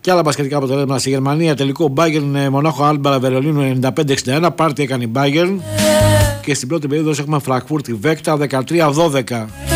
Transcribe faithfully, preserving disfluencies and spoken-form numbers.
Και άλλα μπασκετικά αποτελέσματα στη Γερμανία. Τελικό Bayern Μονάχο Άλμπα Βερολίνου ενενήντα πέντε εξήντα ένα. Πάρτι έκανε η Bayern. Και στην πρώτη περίοδο έχουμε Φραγκφούρτη Βέκτα δεκατρία δώδεκα.